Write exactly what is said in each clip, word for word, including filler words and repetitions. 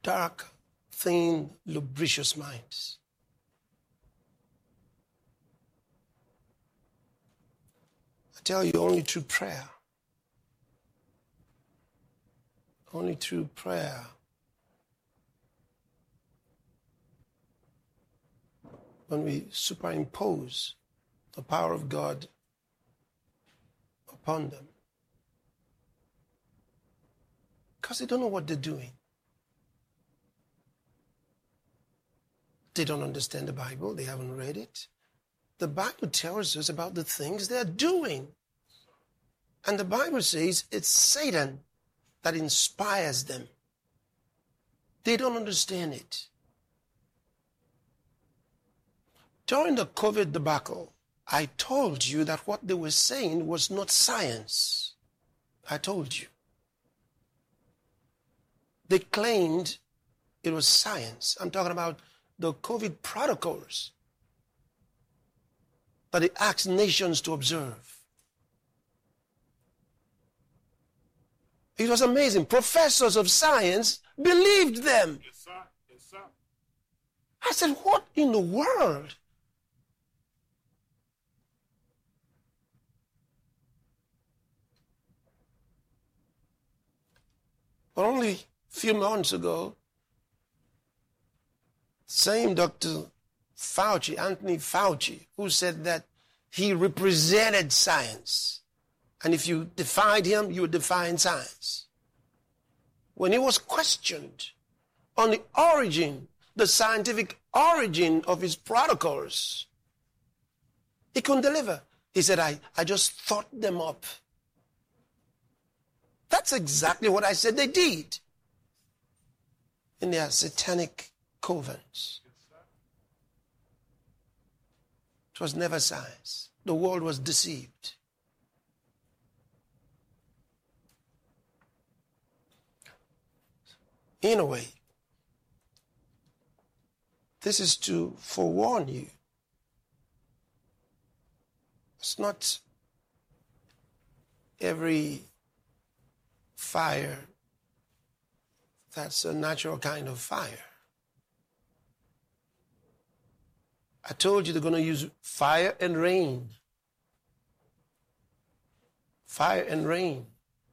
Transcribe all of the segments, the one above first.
dark, thin, lubricious minds. I tell you, only through prayer, only through prayer, when we superimpose the power of God upon them, because they don't know what they're doing. They don't understand the Bible. They haven't read it. The Bible tells us about the things they're doing. And the Bible says it's Satan that inspires them. They don't understand it. During the COVID debacle, I told you that what they were saying was not science. I told you. They claimed it was science. I'm talking about the COVID protocols that they asked nations to observe. It was amazing. Professors of science believed them. Yes, sir. Yes, sir. I said, what in the world? But only a few months ago, same Doctor Fauci, Anthony Fauci, who said that he represented science. And if you defied him, you were defying science. When he was questioned on the origin, the scientific origin of his protocols, he couldn't deliver. He said, I, I just thought them up. That's exactly what I said they did in their satanic covens. It was never science. The world was deceived. In a way, this is to forewarn you. It's not every fire that's a natural kind of fire. I told you they're going to use fire and rain. Fire and rain.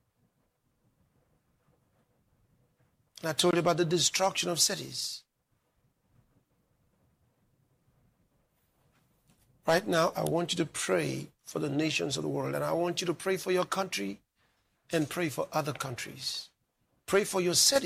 And I told you about the destruction of cities. Right now, I want you to pray for the nations of the world, and I want you to pray for your country and pray for other countries. Pray for your city.